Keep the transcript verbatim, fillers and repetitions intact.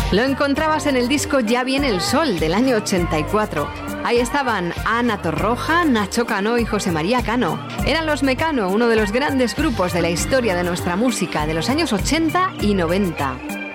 Lo encontrabas en el disco Ya viene el sol, del año ochenta y cuatro. Ahí estaban Ana Torroja, Nacho Cano y José María Cano. Eran los Mecano, uno de los grandes grupos de la historia de nuestra música de los años ochenta y noventa.